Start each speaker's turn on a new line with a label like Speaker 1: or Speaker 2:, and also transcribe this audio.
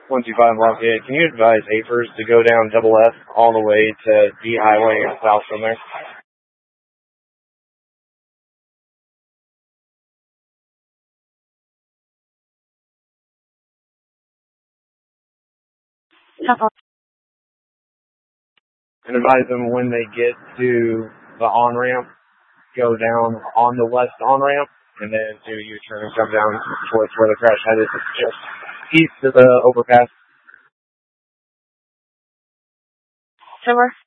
Speaker 1: 125 Lafayette. Can you advise AFERS to go down Double F all the way to D Highway and south from there? And advise them when they get to the on-ramp, go down on the west on-ramp, and then do a U-turn and come down towards where the crash headed. It's just east of the overpass.
Speaker 2: Sure.